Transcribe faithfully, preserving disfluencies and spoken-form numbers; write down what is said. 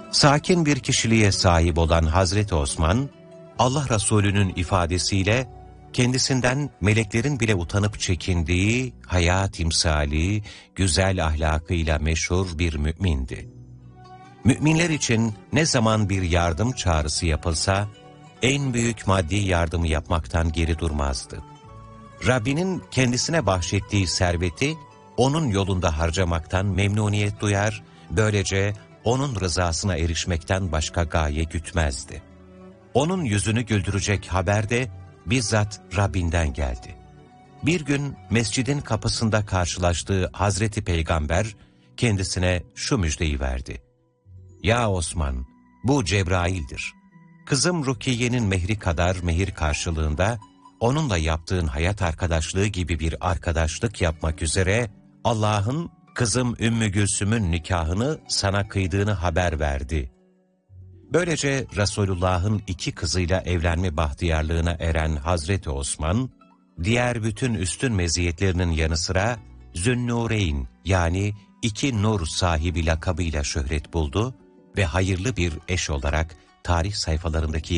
Sakin bir kişiliğe sahip olan Hazreti Osman, Allah Resulü'nün ifadesiyle kendisinden meleklerin bile utanıp çekindiği haya timsali, güzel ahlakıyla meşhur bir mümindi. Müminler için ne zaman bir yardım çağrısı yapılsa, en büyük maddi yardımı yapmaktan geri durmazdı. Rabbinin kendisine bahşettiği serveti, onun yolunda harcamaktan memnuniyet duyar, böylece onun rızasına erişmekten başka gaye gütmezdi. Onun yüzünü güldürecek haber de bizzat Rabbinden geldi. Bir gün mescidin kapısında karşılaştığı Hazreti Peygamber kendisine şu müjdeyi verdi. Ya Osman, bu Cebrail'dir. Kızım Rukiye'nin mehri kadar mehir karşılığında onunla yaptığın hayat arkadaşlığı gibi bir arkadaşlık yapmak üzere Allah'ın kızım Ümmü Gülsüm'ün nikahını sana kıydığını haber verdi. Böylece Resulullah'ın iki kızıyla evlenme bahtiyarlığına eren Hazreti Osman, diğer bütün üstün meziyetlerinin yanı sıra Zünnureyn yani iki nur sahibi lakabıyla şöhret buldu ve hayırlı bir eş olarak tarih sayfalarındaki